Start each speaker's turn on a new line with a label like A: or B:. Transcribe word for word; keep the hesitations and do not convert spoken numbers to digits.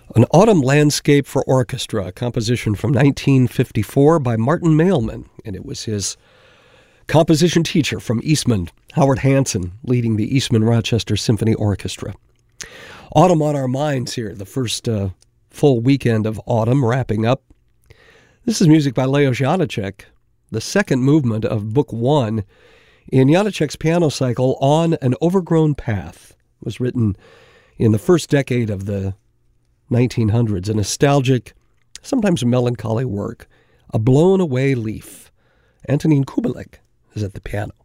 A: An Autumn Landscape for Orchestra, a composition from nineteen fifty-four by Martin Mailman, and it was his composition teacher from Eastman, Howard Hanson, leading the Eastman Rochester Symphony Orchestra. Autumn on our minds here, the first uh, full weekend of autumn wrapping up. This is music by Leos Janáček, the second movement of Book One in Janáček's piano cycle, On an Overgrown Path. It was written in the first decade of the nineteen hundreds, a nostalgic, sometimes melancholy work, A Blown Away Leaf. Antonín Kubelek is at the piano.